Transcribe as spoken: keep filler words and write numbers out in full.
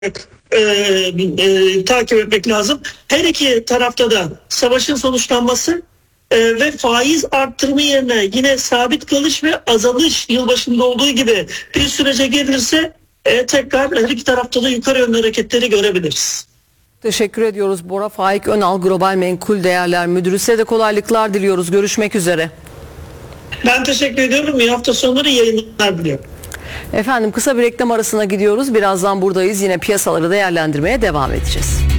e, e, takip etmek lazım. Her iki tarafta da savaşın sonuçlanması e, ve faiz arttırma yerine yine sabit kalış ve azalış yılbaşında olduğu gibi bir sürece gelirse e, tekrar her iki tarafta da yukarı yönlü hareketleri görebiliriz. Teşekkür ediyoruz Bora Faik Önal, Global Menkul Değerler Müdürü. Size de kolaylıklar diliyoruz. Görüşmek üzere. Ben teşekkür ediyorum. İyi hafta sonları, yayınlar diliyorum. Efendim, kısa bir reklam arasına gidiyoruz. Birazdan buradayız. Yine piyasaları değerlendirmeye devam edeceğiz.